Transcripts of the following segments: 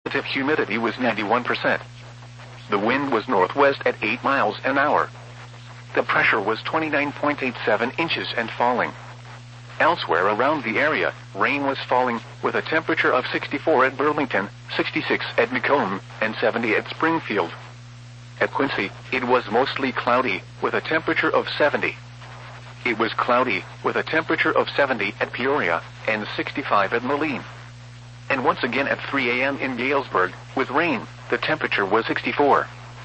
relative humidity was 91%. The wind was northwest at 8 miles an hour. The pressure was 29.87 inches and falling. Elsewhere around the area, rain was falling, with a temperature of 64 at Burlington, 66 at Macomb, and 70 at Springfield. At Quincy, it was mostly cloudy, with a temperature of 70. It was cloudy, with a temperature of 70 at Peoria, and 65 at Moline. And once again at 3 a.m. in Galesburg, with rain, the temperature was 64.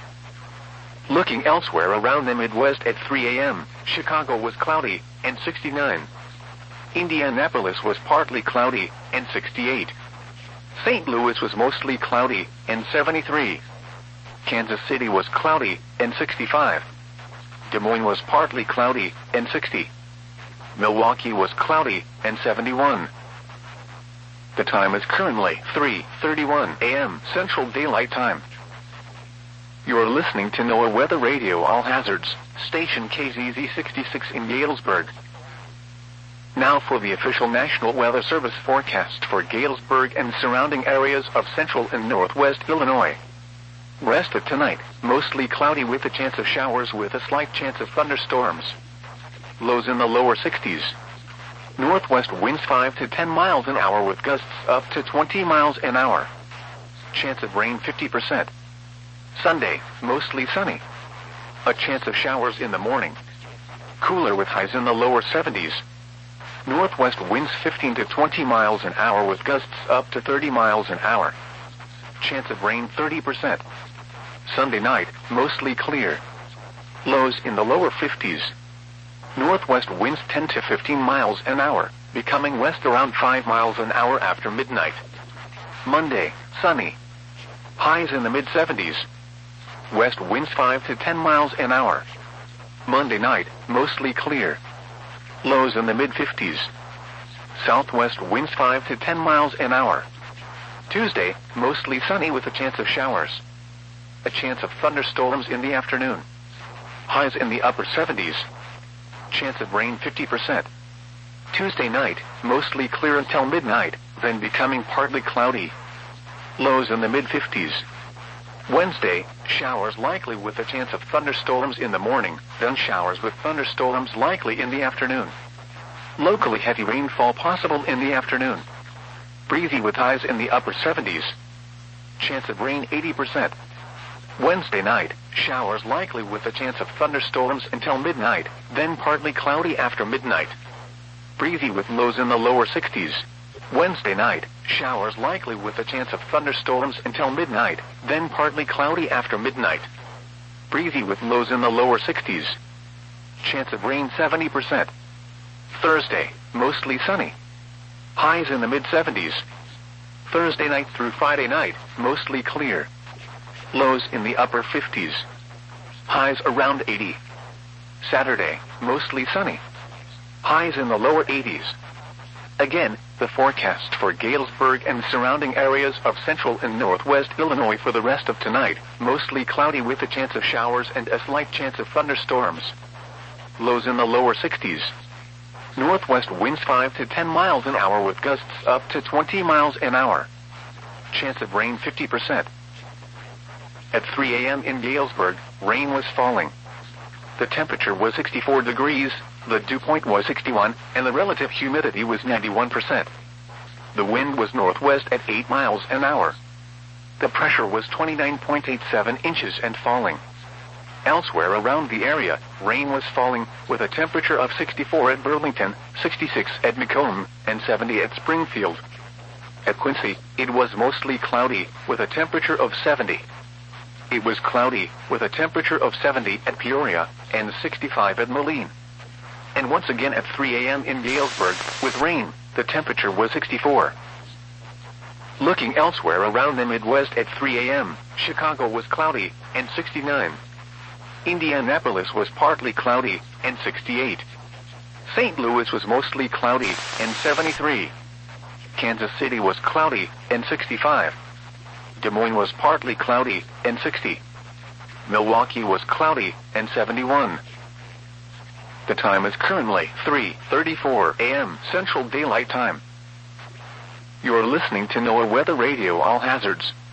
Looking elsewhere around the Midwest at 3 a.m., Chicago was cloudy, and 69. Indianapolis was partly cloudy, and 68. St. Louis was mostly cloudy, and 73. Kansas City was cloudy, and 65. Des Moines was partly cloudy, and 60. Milwaukee was cloudy, and 71. The time is currently 3:31 a.m. Central Daylight Time. You're listening to NOAA Weather Radio All Hazards, station KZZ 66 in Galesburg. Now for the official National Weather Service forecast for Galesburg and surrounding areas of central and northwest Illinois. Rest of tonight, mostly cloudy with a chance of showers with a slight chance of thunderstorms. Lows in the lower 60s. Northwest winds 5 to 10 miles an hour with gusts up to 20 miles an hour. Chance of rain 50%. Sunday, mostly sunny. A chance of showers in the morning. Cooler with highs in the lower 70s. Northwest winds 15 to 20 miles an hour with gusts up to 30 miles an hour. Chance of rain 30%. Sunday night, mostly clear. Lows in the lower 50s. Northwest winds 10 to 15 miles an hour, becoming west around 5 miles an hour after midnight. Monday, sunny. Highs in the mid-70s. West winds 5 to 10 miles an hour. Monday night, mostly clear. Lows in the mid-50s. Southwest winds 5 to 10 miles an hour. Tuesday, mostly sunny with a chance of showers. A chance of thunderstorms in the afternoon. Highs in the upper 70s. Chance of rain 50%. Tuesday night, mostly clear until midnight, then becoming partly cloudy. Lows in the mid-50s. Wednesday, showers likely with a chance of thunderstorms in the morning, then showers with thunderstorms likely in the afternoon. Locally heavy rainfall possible in the afternoon. Breezy with highs in the upper 70s. Chance of rain 80%. Wednesday night, showers likely with a chance of thunderstorms until midnight, then partly cloudy after midnight. Breezy with lows in the lower 60s. Wednesday night, showers likely with a chance of thunderstorms until midnight, then partly cloudy after midnight. Breezy with lows in the lower 60s. Chance of rain 70%. Thursday, mostly sunny. Highs in the mid-70s. Thursday night through Friday night, mostly clear. Lows in the upper 50s. Highs around 80. Saturday, mostly sunny. Highs in the lower 80s. Again, the forecast for Galesburg and surrounding areas of central and northwest Illinois for the rest of tonight, mostly cloudy with a chance of showers and a slight chance of thunderstorms. Lows in the lower 60s. Northwest winds 5 to 10 miles an hour with gusts up to 20 miles an hour. Chance of rain 50%. At 3 a.m. in Galesburg, rain was falling. The temperature was 64 degrees, the dew point was 61, and the relative humidity was 91%. The wind was northwest at 8 miles an hour. The pressure was 29.87 inches and falling. Elsewhere around the area, rain was falling, with a temperature of 64 at Burlington, 66 at Macomb, and 70 at Springfield. At Quincy, it was mostly cloudy, with a temperature of 70. It was cloudy, with a temperature of 70 at Peoria, and 65 at Moline. And once again at 3 a.m. in Galesburg, with rain, the temperature was 64. Looking elsewhere around the Midwest at 3 a.m., Chicago was cloudy, and 69. Indianapolis was partly cloudy, and 68. St. Louis was mostly cloudy, and 73. Kansas City was cloudy, and 65. Des Moines was partly cloudy, and 60. Milwaukee was cloudy, and 71. The time is currently 3:34 a.m. Central Daylight Time. You are listening to NOAA Weather Radio All Hazards.